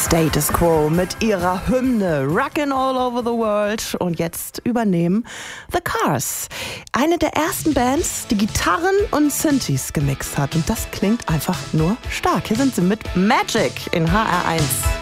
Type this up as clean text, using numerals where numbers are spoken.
Status Quo mit ihrer Hymne Rockin' All Over the World. Und jetzt übernehmen The Cars. Eine der ersten Bands, die Gitarren und Synthes gemixt hat. Und das klingt einfach nur stark. Hier sind sie mit Magic in HR1.